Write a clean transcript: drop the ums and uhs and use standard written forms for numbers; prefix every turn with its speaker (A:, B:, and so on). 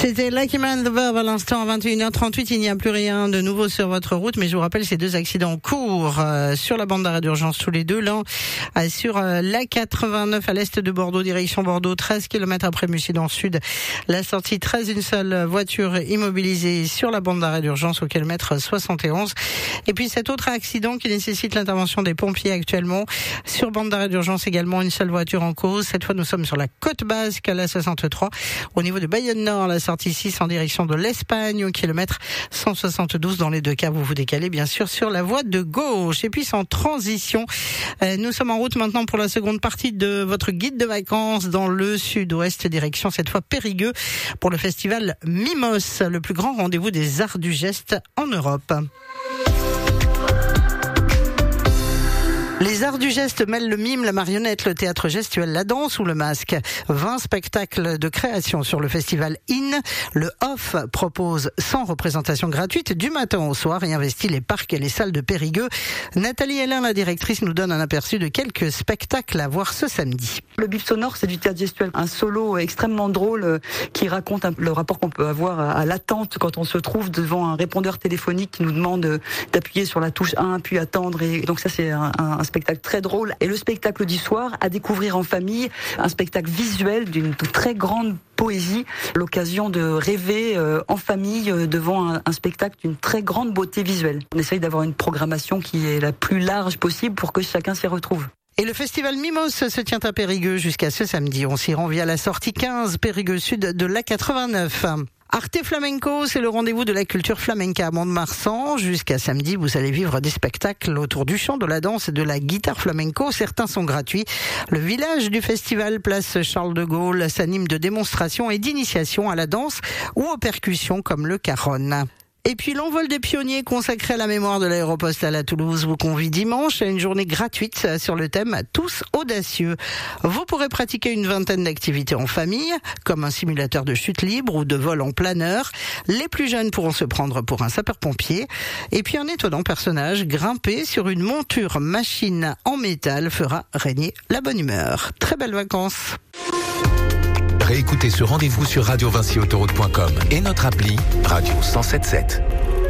A: C'était Lucky Man, The Verve à l'instant à 21h38. Il n'y a plus rien de nouveau sur votre route, mais je vous rappelle ces deux accidents en cours sur la bande d'arrêt d'urgence tous les deux. L'un sur la 89 à l'est de Bordeaux, direction Bordeaux, 13 km après Mussy dans le sud. La sortie 13, une seule voiture immobilisée sur la bande d'arrêt d'urgence au kilomètre 71. Et puis cet autre accident qui nécessite l'intervention des pompiers actuellement sur bande d'arrêt d'urgence également, une seule voiture en cause. Cette fois nous sommes sur la côte basque à la 63 au niveau de Bayonne-Nord, la sortie 6 en direction de l'Espagne au kilomètre 172. Dans les deux cas, vous vous décalez bien sûr sur la voie de gauche. Et puis sans transition, nous sommes en route maintenant pour la seconde partie de votre guide de vacances dans le sud-ouest, direction cette fois Périgueux pour le festival Mimos, le plus grand rendez-vous des arts du geste en Europe. Les arts du geste mêlent le mime, la marionnette, le théâtre gestuel, la danse ou le masque. 20 spectacles de création sur le festival IN. Le OFF propose 100 représentations gratuites du matin au soir et investit les parcs et les salles de Périgueux. Nathalie Hélin, la directrice, nous donne un aperçu de quelques spectacles à voir ce samedi.
B: Le bip sonore, c'est du théâtre gestuel. Un solo extrêmement drôle qui raconte le rapport qu'on peut avoir à l'attente quand on se trouve devant un répondeur téléphonique qui nous demande d'appuyer sur la touche 1 puis attendre. Et donc ça, c'est un spectacle très drôle. Et le spectacle du soir, à découvrir en famille, un spectacle visuel d'une très grande poésie, l'occasion de rêver en famille devant un spectacle d'une très grande beauté visuelle. On essaye d'avoir une programmation qui est la plus large possible pour que chacun s'y retrouve.
A: Et le festival Mimos se tient à Périgueux jusqu'à ce samedi. On s'y rend via la sortie 15 Périgueux Sud de l'A89. Arte Flamenco, c'est le rendez-vous de la culture flamenca à Mont-de-Marsan. Jusqu'à samedi, vous allez vivre des spectacles autour du chant, de la danse et de la guitare flamenco. Certains sont gratuits. Le village du festival, place Charles de Gaulle, s'anime de démonstrations et d'initiations à la danse ou aux percussions comme le caron. Et puis l'envol des pionniers consacré à la mémoire de l'aéropostale à Toulouse vous convie dimanche à une journée gratuite sur le thème « Tous audacieux ». Vous pourrez pratiquer une vingtaine d'activités en famille, comme un simulateur de chute libre ou de vol en planeur. Les plus jeunes pourront se prendre pour un sapeur-pompier. Et puis un étonnant personnage grimpé sur une monture machine en métal fera régner la bonne humeur. Très belles vacances.
C: Réécoutez ce rendez-vous sur radio-vinci-autoroute.com et notre appli Radio 107.7.